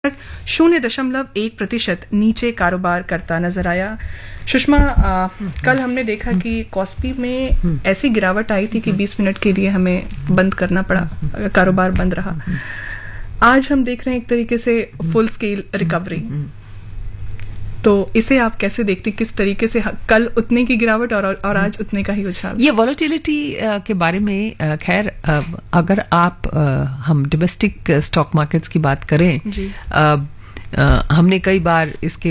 0.1% नीचे कारोबार करता नजर आया। सुषमा, कल हमने देखा कि कॉस्पी में ऐसी गिरावट आई थी कि 20 मिनट के लिए हमें बंद करना पड़ा, कारोबार बंद रहा। आज हम देख रहे हैं एक तरीके से फुल स्केल रिकवरी, तो इसे आप कैसे देखते, किस तरीके से कल उतने की गिरावट और आज उतने का ही उछाल? ये वॉलेटिलिटी के बारे में खैर अगर आप हम डोमेस्टिक स्टॉक मार्केट्स की बात करें जी। हमने कई बार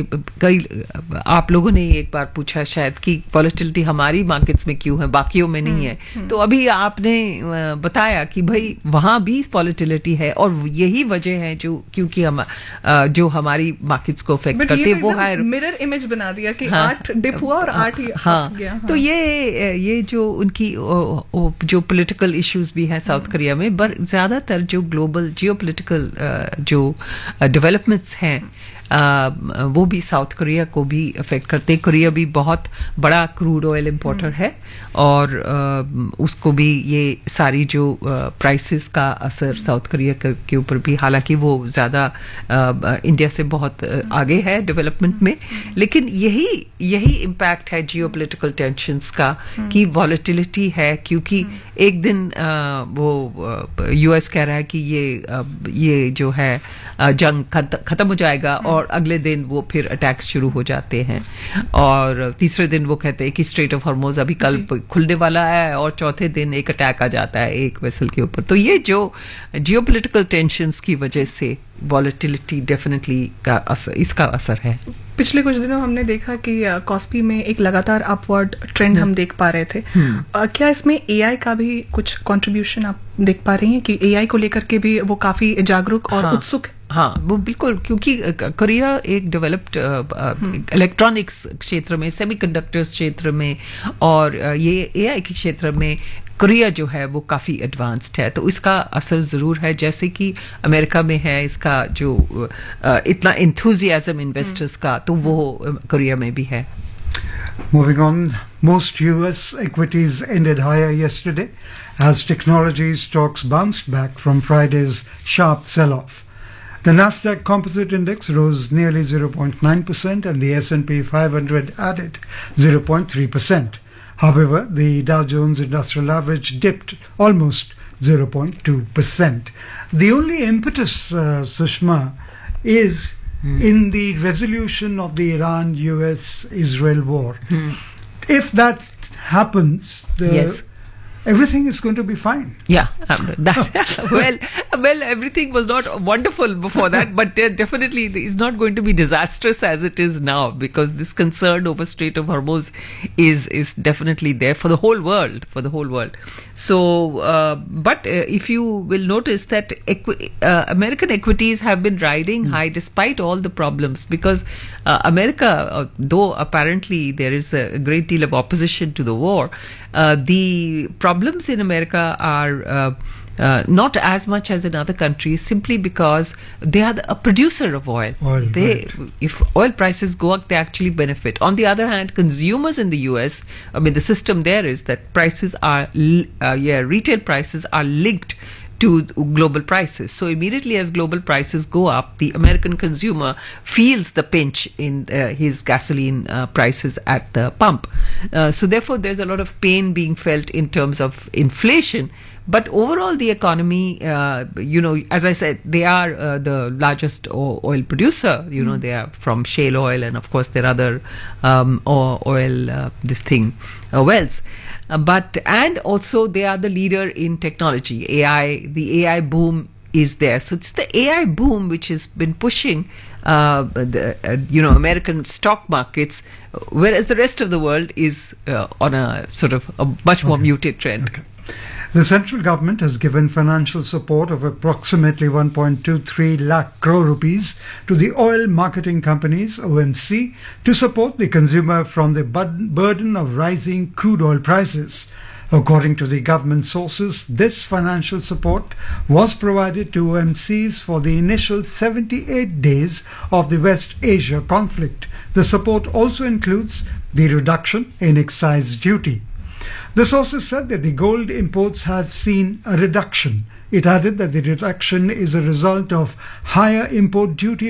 आप लोगों ने एक बार पूछा शायद कि वॉलेटिलिटी हमारी मार्केट्स में क्यों है, बाकियों में नहीं है। तो अभी आपने बताया कि भाई वहां भी वॉलेटिलिटी है और यही वजह है क्योंकि हम जो हमारी मार्केट्स को अफेक्ट करते वो है। मिरर इमेज बना दिया कि 8 डिप हुआ और 8 ही गया। तो ये जो उनकी जो पॉलिटिकल इश्यूज भी हैं साउथ कोरिया में, पर ज्यादातर जो ग्लोबल जियोपॉलिटिकल जो डेवलपमेंट्स हैं वो भी साउथ कोरिया को भी अफेक्ट करते हैं। कोरिया भी बहुत बड़ा क्रूड ऑयल इंपोर्टर है और उसको भी ये सारी जो प्राइसेस का असर साउथ कोरिया के ऊपर भी, हालांकि वो ज्यादा इंडिया से बहुत आगे है डेवलपमेंट में, लेकिन यही इम्पैक्ट है जियोपॉलिटिकल टेंशंस का कि वॉलेटिलिटी है। क्योंकि एक दिन वो यूएस कह रहा है कि ये जो है जंग खत्म हो जाएगा और अगले दिन वो फिर अटैक्स शुरू हो जाते हैं, और तीसरे दिन वो कहते हैं कि स्ट्रेट ऑफ हॉर्मुज़ अभी कल खुलने वाला है और चौथे दिन एक अटैक आ जाता है एक वेसल के ऊपर। तो ये जो जियोपॉलिटिकल टेंशंस की वजह से वॉलेटिलिटी डेफिनेटली इसका असर है। पिछले कुछ दिनों हमने देखा कि कॉस्पी में एक लगातार अपवर्ड ट्रेंड हम देख पा रहे थे। क्या इसमें एआई का भी कुछ कंट्रीब्यूशन आप देख पा रही हैं कि एआई को लेकर के भी वो काफी जागरूक और उत्सुक है? हाँ, वो बिल्कुल, क्योंकि कोरिया एक डेवलप्ड इलेक्ट्रॉनिक्स क्षेत्र में, सेमीकंडक्टर्स क्षेत्र में और ये एआई के क्षेत्र में कोरिया जो है वो काफी एडवांस्ड है। तो इसका असर जरूर है, जैसे कि अमेरिका में है इसका जो इतना एंथुजियाज्म इन्वेस्टर्स का, तो वो कोरिया में भी है। Moving on, most US equities ended higher yesterday as technology stocks bounced back from Friday's sharp sell-off. The Nasdaq Composite Index rose nearly 0.9% and the S&P 500 added 0.3%. However, the Dow Jones Industrial Average dipped almost 0.2%. The only impetus, Sushma, is in the resolution of the Iran-US-Israel war. If that happens, everything is going to be fine. Yeah, well, everything was not wonderful before that, but definitely is not going to be disastrous as it is now, because this concern over Strait of Hormuz is definitely there for the whole world. So, but if you will notice that American equities have been riding high despite all the problems, because America, though apparently there is a great deal of opposition to the war, the problems in America are not as much as in other countries, simply because they are a producer of oil. If oil prices go up, they actually benefit. On the other hand, consumers in the US, I mean, the system there is that prices are, retail prices are linked to global prices. So immediately as global prices go up, the American consumer feels the pinch in his gasoline prices at the pump. So therefore, there's a lot of pain being felt in terms of inflation. But overall, the economy, as I said, they are the largest oil producer. They are from shale oil, and of course there are other oil, wells. And also they are the leader in technology, AI. The AI boom is there. So it's the AI boom which has been pushing American stock markets, whereas the rest of the world is on a sort of a much more muted trend. Okay. The central government has given financial support of approximately 1.23 lakh crore rupees to the oil marketing companies, OMC, to support the consumer from the burden of rising crude oil prices. According to the government sources, this financial support was provided to OMCs for the initial 78 days of the West Asia conflict. The support also includes the reduction in excise duty. The sources said that the gold imports had seen a reduction It added that the reduction is a result of higher import duty